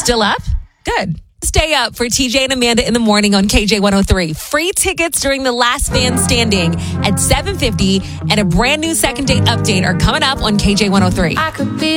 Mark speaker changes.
Speaker 1: Still up? Good. Stay up for TJ and Amanda in the morning on KJ 103. Free tickets during the last man standing at 7:50 and a brand new second date update are coming up on KJ 103.